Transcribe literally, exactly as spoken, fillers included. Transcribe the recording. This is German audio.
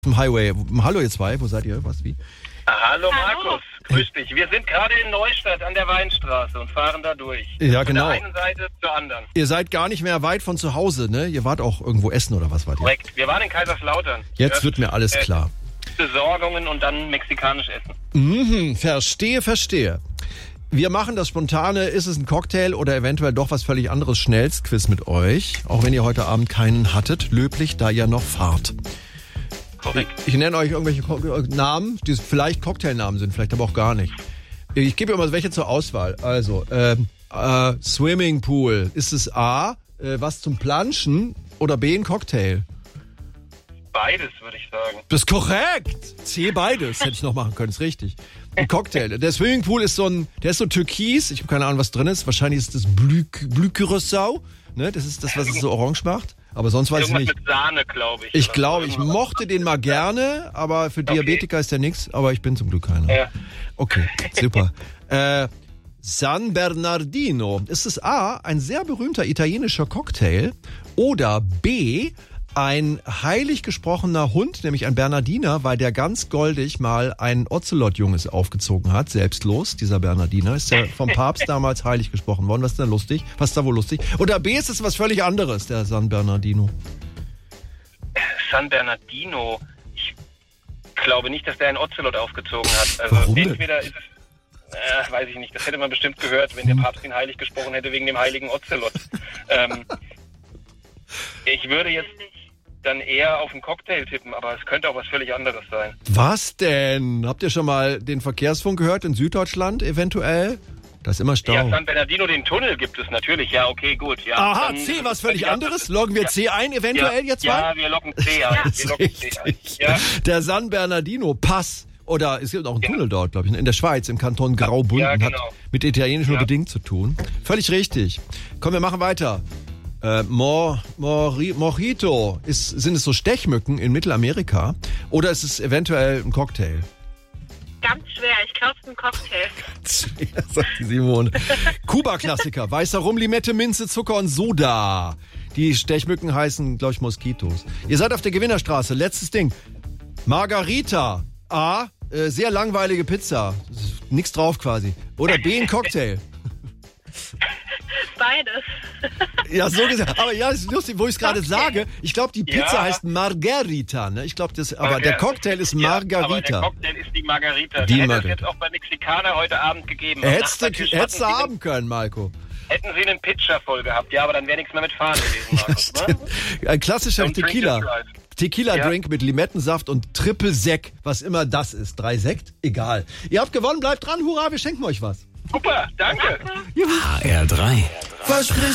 Im Highway. Hallo ihr zwei, wo seid ihr? Was, wie? Hallo Markus, grüß dich. Wir sind gerade in Neustadt an der Weinstraße und fahren da durch. Ja, genau. Von der einen Seite zur anderen. Ihr seid gar nicht mehr weit von zu Hause, ne? Ihr wart auch irgendwo essen oder was wart ihr? Korrekt. Wir waren in Kaiserslautern. Jetzt Erst, wird mir alles äh, klar. Besorgungen und dann mexikanisch essen. Mhm, verstehe, verstehe. Wir machen das spontane, ist es ein Cocktail oder eventuell doch was völlig anderes, Schnellstquiz mit euch. Auch wenn ihr heute Abend keinen hattet, löblich, da ihr noch fahrt. Korrekt. Ich, ich nenne euch irgendwelche Ko- Namen, die vielleicht Cocktailnamen sind, vielleicht aber auch gar nicht. Ich gebe immer welche zur Auswahl. Also, ähm, äh, Swimmingpool. Ist es A, äh, was zum Planschen oder B, ein Cocktail? Beides, würde ich sagen. Das ist korrekt. C, beides. Hätte ich noch machen können, ist richtig. Ein Cocktail. Der Swimmingpool ist so ein, der ist so türkis. Ich habe keine Ahnung, was drin ist. Wahrscheinlich ist das Blü, Blü Curacao. Ne, das ist das, was es so orange macht. Aber sonst weiß Irgendwas ich nicht. mit Sahne, glaube ich. Ich glaube, ich mochte den mal gerne, aber für Diabetiker ist der nix. Aber ich bin zum Glück keiner. Ja. Okay, super. äh, San Bernardino. Ist es A, ein sehr berühmter italienischer Cocktail oder B, ein heilig gesprochener Hund, nämlich ein Bernardiner, weil der ganz goldig mal ein Ocelot-Junges aufgezogen hat, selbstlos. Dieser Bernardiner ist ja vom Papst damals heilig gesprochen worden. Was ist da lustig? Was ist da wohl lustig? Oder B, ist es was völlig anderes, der San Bernardino? San Bernardino. Ich glaube nicht, dass der einen Ocelot aufgezogen hat. Also Warum denn? entweder ist es, äh, weiß ich nicht, das hätte man bestimmt gehört, wenn der Papst ihn heilig gesprochen hätte wegen dem heiligen Ocelot. ähm, ich würde jetzt dann eher auf einen Cocktail tippen, aber es könnte auch was völlig anderes sein. Was denn? Habt ihr schon mal den Verkehrsfunk gehört in Süddeutschland eventuell? Da ist immer Stau. Ja, San Bernardino, den Tunnel gibt es natürlich. Ja, okay, gut. Ja, Aha, dann, C, was völlig ja, anderes? Loggen wir ja. C ein, eventuell ja, jetzt Ja, mal? wir loggen C ein. Wir loggen C ein. Ja. Der San Bernardino Pass, oder es gibt auch einen Ja. Tunnel dort, glaube ich, in der Schweiz, im Kanton Graubünden, Ja, genau. hat mit Italienisch nur Ja. bedingt zu tun. Völlig richtig. Komm, wir machen weiter. Äh, Mor, Mori, Mojito, ist, sind es so Stechmücken in Mittelamerika oder ist es eventuell ein Cocktail? Ganz schwer, ich glaube, es ist ein Cocktail. Ja, sagt die Simone. Kuba-Klassiker, weißer Rum, Limette, Minze, Zucker und Soda. Die Stechmücken heißen, glaube ich, Moskitos. Ihr seid auf der Gewinnerstraße, letztes Ding. Margarita, A, äh, sehr langweilige Pizza, nix drauf quasi. Oder B, ein Cocktail. Beides. Ja, so gesagt. Aber ja, ist lustig, wo ich es gerade Okay. sage. Ich glaube, die Pizza Ja. heißt Margarita, ne? Ich glaube, das, aber der Margar- Cocktail ist Ja, aber der Margarita. Cocktail ist die Margarita. Die Die hätte Margarita. es jetzt auch bei Mexikaner heute Abend gegeben. Hättest du Am Nachbartisch hättest du hatten sie haben können, Marco. einen- Hätten sie einen Pitcher voll gehabt. Ja, aber dann wäre nichts mehr mit Fahren gewesen, Markus. Ne? Ein klassischer Don't drink Tequila. and drive. Tequila-Drink mit Limettensaft und Triple Sekt, was immer das ist. Drei Sekt? Egal. Ihr habt gewonnen, bleibt dran, hurra, wir schenken euch was. Super, danke. H R drei. Verspricht